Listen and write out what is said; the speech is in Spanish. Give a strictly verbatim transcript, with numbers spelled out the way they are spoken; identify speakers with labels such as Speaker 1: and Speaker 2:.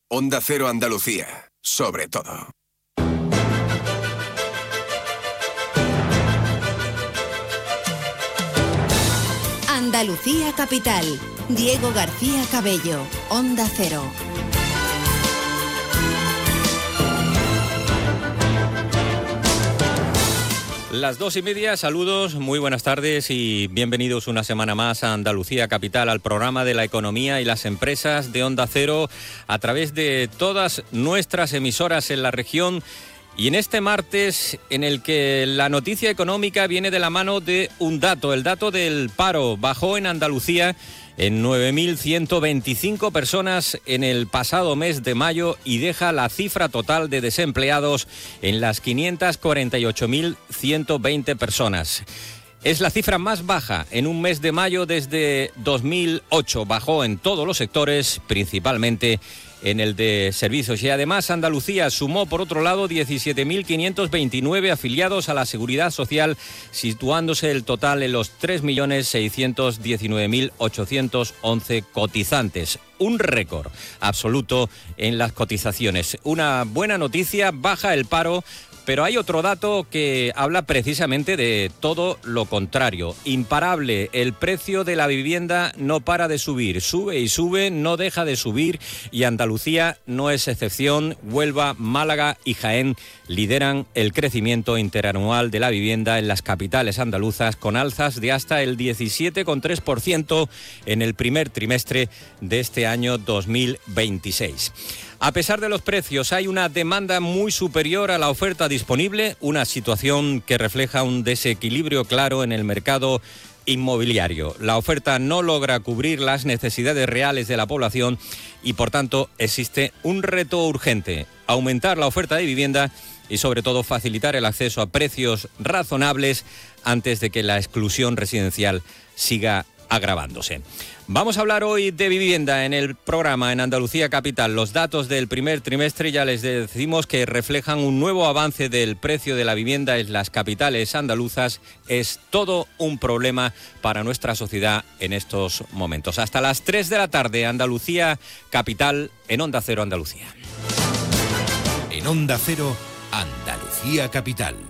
Speaker 1: Onda Cero Andalucía, sobre todo.
Speaker 2: Andalucía Capital. Diego García Cabello, Onda Cero.
Speaker 3: Las dos y media, saludos, muy buenas tardes y bienvenidos una semana más a Andalucía Capital, al programa de la economía y las empresas de Onda Cero a través de todas nuestras emisoras en la región. Y en este martes, en el que la noticia económica viene de la mano de un dato, el dato del paro. Bajó en Andalucía en nueve mil ciento veinticinco personas en el pasado mes de mayo y deja la cifra total de desempleados en las quinientas cuarenta y ocho mil ciento veinte personas. Es la cifra más baja en un mes de mayo desde dos mil ocho. Bajó en todos los sectores, principalmente en el de servicios. Y además Andalucía sumó, por otro lado, diecisiete mil quinientos veintinueve afiliados a la Seguridad Social, situándose el total en los tres millones seiscientos diecinueve mil ochocientos once cotizantes. Un récord absoluto en las cotizaciones. Una buena noticia, baja el paro. Pero hay otro dato que habla precisamente de todo lo contrario. Imparable, el precio de la vivienda no para de subir, sube y sube, no deja de subir, y Andalucía no es excepción. Huelva, Málaga y Jaén lideran el crecimiento interanual de la vivienda en las capitales andaluzas, con alzas de hasta el diecisiete coma tres por ciento en el primer trimestre de este año dos mil veintiséis. A pesar de los precios, hay una demanda muy superior a la oferta disponible, una situación que refleja un desequilibrio claro en el mercado inmobiliario. La oferta no logra cubrir las necesidades reales de la población y, por tanto, existe un reto urgente: aumentar la oferta de vivienda y, sobre todo, facilitar el acceso a precios razonables antes de que la exclusión residencial siga agravándose. Vamos a hablar hoy de vivienda en el programa en Andalucía Capital. Los datos del primer trimestre ya les decimos que reflejan un nuevo avance del precio de la vivienda en las capitales andaluzas. Es todo un problema para nuestra sociedad en estos momentos. Hasta las tres de la tarde, Andalucía Capital en Onda Cero Andalucía.
Speaker 4: En Onda Cero, Andalucía Capital.